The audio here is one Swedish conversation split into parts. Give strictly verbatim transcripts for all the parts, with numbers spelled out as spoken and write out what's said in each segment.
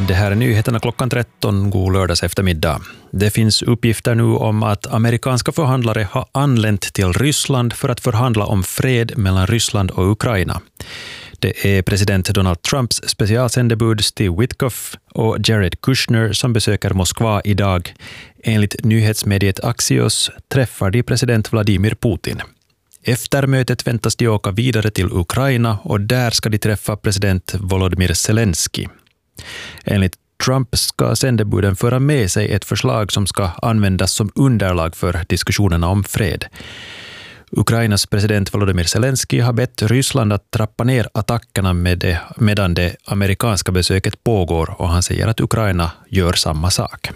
Det här är nyheterna klockan tretton, god lördags eftermiddag. Det finns uppgifter nu om att amerikanska förhandlare har anlänt till Ryssland för att förhandla om fred mellan Ryssland och Ukraina. Det är president Donald Trumps specialsändebud Steve Witkoff och Jared Kushner som besöker Moskva idag. Enligt nyhetsmediet Axios träffar de president Vladimir Putin. Efter mötet väntas de åka vidare till Ukraina och där ska de träffa president Volodymyr Zelensky. Enligt Trump ska sändebuden föra med sig ett förslag som ska användas som underlag för diskussionerna om fred. Ukrainas president Volodymyr Zelensky har bett Ryssland att trappa ner attackerna med det, medan det amerikanska besöket pågår, och han säger att Ukraina gör samma sak.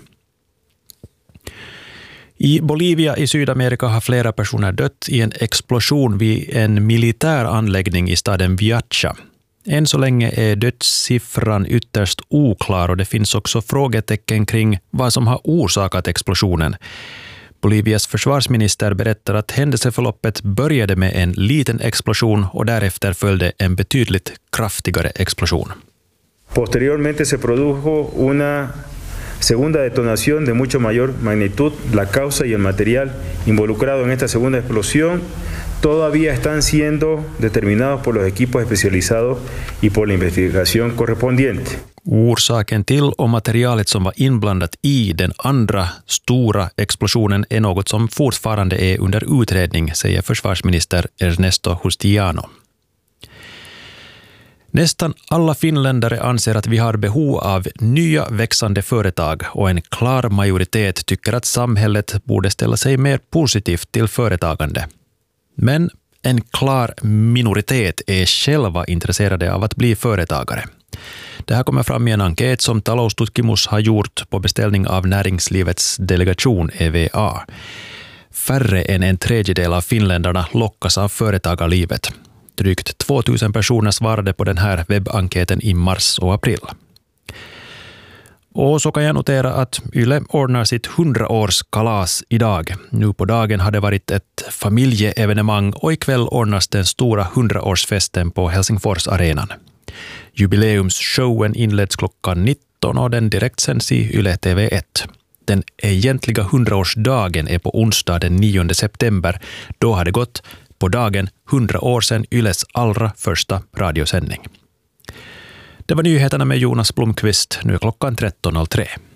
I Bolivia i Sydamerika har flera personer dött i en explosion vid en militär anläggning i staden Viacha. Än så länge är dödssiffran ytterst oklar och det finns också frågetecken kring vad som har orsakat explosionen. Bolivias försvarsminister berättar att händelseförloppet började med en liten explosion och därefter följde en betydligt kraftigare explosion. Posteriormente se produjo una segunda detonación de mucho mayor magnitud. La causa y el material involucrado en esta segunda explosión todavía están siendo determinados por los equipos especializados y por la investigación correspondiente. Orsaken till och materialet som var inblandat i den andra stora explosionen är något som fortfarande är under utredning, säger försvarsminister Ernesto Justiano. Nästan alla finländare anser att vi har behov av nya växande företag och en klar majoritet tycker att samhället borde ställa sig mer positivt till företagande. Men en klar minoritet är själva intresserade av att bli företagare. Det här kommer fram i en enkät som Taloustutkimus har gjort på beställning av Näringslivets delegation E V A. Färre än en tredjedel av finländarna lockas av företagarlivet. Drygt tvåtusen personer svarade på den här webbenkäten i mars och april. Och så kan jag notera att Yle ordnar sitt hundraårskalas idag. Nu på dagen har det varit ett familjeevenemang och ikväll ordnas den stora hundraårsfesten på Helsingfors arenan. Jubileumsshowen inleds klockan nitton och den direktsänds i Yle T V ett. Den egentliga hundraårsdagen är på onsdag den nionde september. Då har det gått på dagen hundra år sedan Yles allra första radiosändning. Det var nyheterna med Jonas Blomqvist. Nu är klockan tretton noll tre.